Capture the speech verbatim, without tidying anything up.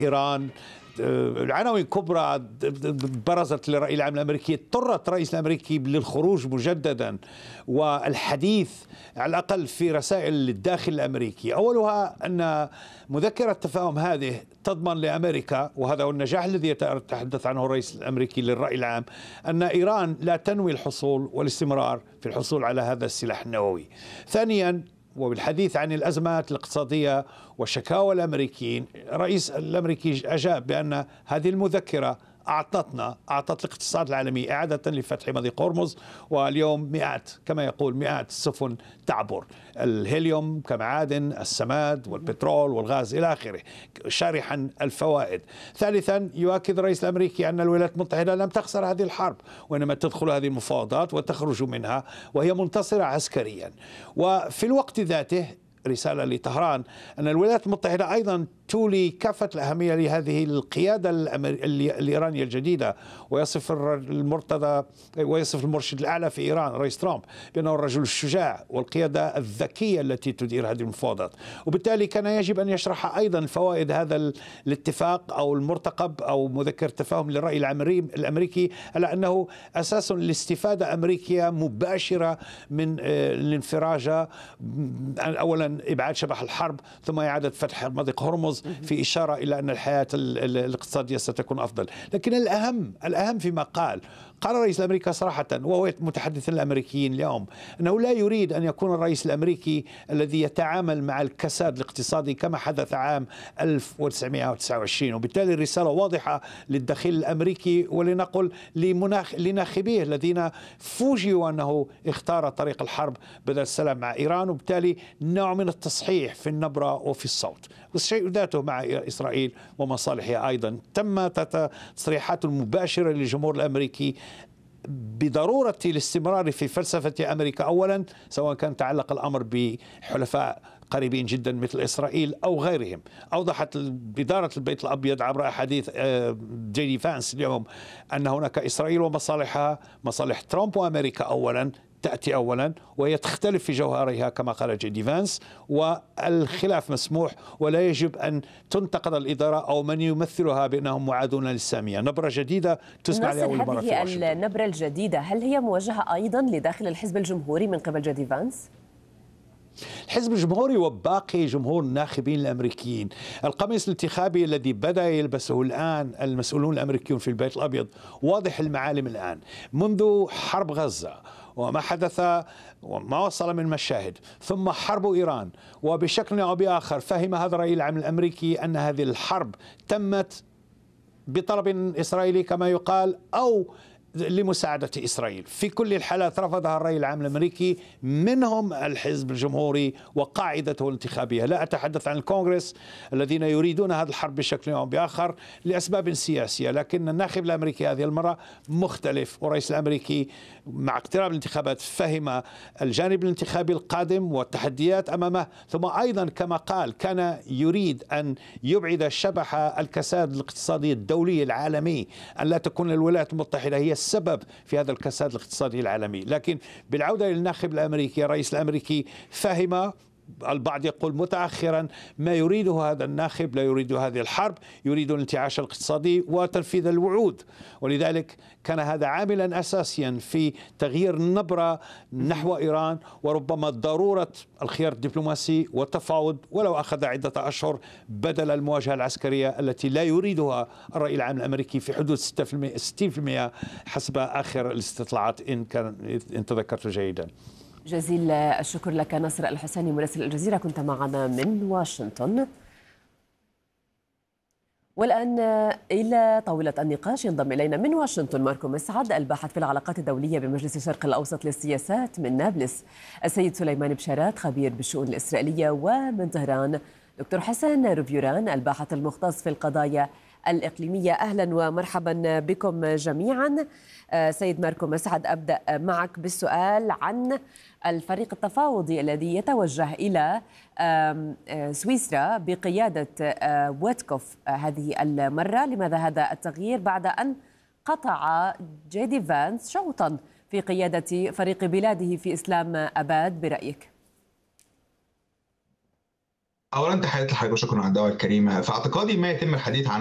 إيران، العناوين كبرى برزت للرأي العام الأمريكي. اضطرت الرئيس الأمريكي للخروج مجددا والحديث على الأقل في رسائل للداخل الأمريكي. أولها أن مذكرة التفاهم هذه تضمن لأمريكا، وهذا هو النجاح الذي يتحدث عنه الرئيس الأمريكي للرأي العام، أن إيران لا تنوي الحصول والاستمرار في الحصول على هذا السلاح النووي. ثانيا، وبالحديث عن الأزمات الاقتصادية وشكاوى الأمريكيين، الرئيس الأمريكي أجاب بأن هذه المذكرة أعطتنا أعطت الاقتصاد العالمي إعادة لفتح مضيق هرمز، واليوم مئات كما يقول مئات السفن تعبر، الهيليوم كمعادن، السماد والبترول والغاز إلى آخره، شارحا الفوائد. ثالثا، يؤكد الرئيس الأمريكي أن الولايات المتحدة لم تخسر هذه الحرب، وإنما تدخل هذه المفاوضات وتخرج منها وهي منتصرة عسكريا. وفي الوقت ذاته رسالة لطهران أن الولايات المتحدة أيضا تولي كافة الأهمية لهذه القيادة الإيرانية الجديدة، ويصف المرتضى ويصف المرشد الأعلى في إيران الرئيس ترامب بأنه الرجل الشجاع والقيادة الذكية التي تدير هذه المفاوضات. وبالتالي كان يجب أن يشرح أيضا فوائد هذا الاتفاق أو المرتقب أو مذكرة تفاهم للرأي الأمريكي، على أنه أساس لاستفادة أمريكية مباشرة من الانفراجة، أولا إبعاد شبح الحرب، ثم إعادة فتح مضيق هرمز، في إشارة إلى أن الحياة الاقتصادية ستكون أفضل. لكن الأهم الأهم فيما قال قال الرئيس الأمريكي صراحة، وهو متحدث الأمريكيين اليوم، أنه لا يريد أن يكون الرئيس الأمريكي الذي يتعامل مع الكساد الاقتصادي كما حدث عام ألف وتسعمئة وتسعة وعشرين. وبالتالي الرسالة واضحة للداخل الأمريكي، ولنقل لمناخ لناخبيه الذين فوجئوا أنه اختار طريق الحرب بدل السلام مع إيران، وبالتالي نوع من التصحيح في النبرة وفي الصوت. والشيء ذاته مع إسرائيل ومصالحها أيضا. تم تصريحات مباشرة للجمهور الأمريكي بضرورة الاستمرار في فلسفة أمريكا أولا، سواء كان تعلق الأمر بحلفاء قريبين جدا مثل إسرائيل أو غيرهم. أوضحت إدارة البيت الأبيض عبر حديث جي دي فانس اليوم أن هناك إسرائيل ومصالحها، مصالح ترامب وأمريكا أولا تأتي أولا، وهي تختلف في جوهرها كما قال جي دي فانس، والخلاف مسموح ولا يجب أن تنتقد الإدارة أو من يمثلها بأنهم معادون للسامية. نبرة جديدة تسمع لأول مرة في واشنطن. هذه النبرة الجديدة هل هي موجهة أيضا لداخل الحزب الجمهوري من قبل جي دي فانس؟ الحزب الجمهوري وباقي جمهور الناخبين الأمريكيين، القميص الانتخابي الذي بدأ يلبسه الآن المسؤولون الأمريكيون في البيت الأبيض واضح المعالم الآن منذ حرب غزة وما حدث وما وصل من مشاهد، ثم حرب إيران، وبشكل أو بآخر فهم هذا الرأي العام الأمريكي أن هذه الحرب تمت بطلب إسرائيلي كما يقال أو لمساعدة إسرائيل. في كل الحالات رفضها الرأي العام الأمريكي، منهم الحزب الجمهوري وقاعدته الانتخابية. لا أتحدث عن الكونغرس الذين يريدون هذه الحرب بشكل أو بآخر لأسباب سياسية، لكن الناخب الأمريكي هذه المرة مختلف، والرئيس الأمريكي مع اقتراب الانتخابات فهم الجانب الانتخابي القادم والتحديات أمامه، ثم أيضا كما قال كان يريد أن يبعد شبح الكساد الاقتصادي الدولي العالمي، أن لا تكون الولايات المتحدة هي السبب في هذا الكساد الاقتصادي العالمي. لكن بالعودة إلى الناخب الأمريكي، الرئيس الأمريكي فهم، البعض يقول متأخرا، ما يريده هذا الناخب، لا يريد هذه الحرب، يريد الانتعاش الاقتصادي وتنفيذ الوعود. ولذلك كان هذا عاملا أساسيا في تغيير النبرة نحو إيران، وربما ضرورة الخيار الدبلوماسي والتفاوض ولو أخذ عدة أشهر بدل المواجهة العسكرية التي لا يريدها الرأي العام الأمريكي في حدود ستين بالمئة حسب آخر الاستطلاعات إن كان إن تذكرت جيدا. جزيل الشكر لك نصر الحسيني مراسل الجزيرة، كنت معنا من واشنطن. والآن إلى طاولة النقاش ينضم إلينا من واشنطن ماركو مسعد الباحث في العلاقات الدولية بمجلس الشرق الأوسط للسياسات من نابلس، السيد سليمان بشارات خبير بالشؤون الإسرائيلية، ومن طهران دكتور حسن رفيوران الباحث المختص في القضايا الإقليمية. أهلا ومرحبا بكم جميعا. سيد ماركو مسعد، أبدأ معك بالسؤال عن الفريق التفاوضي الذي يتوجه إلى سويسرا بقيادة ويتكوف هذه المرة. لماذا هذا التغيير بعد أن قطع جي دي فانس شوطا في قيادة فريق بلاده في إسلام أباد برأيك؟ اولا تحياتي لحضرتك وشكرا على الدعوه الكريمه. في اعتقادي ما يتم الحديث عن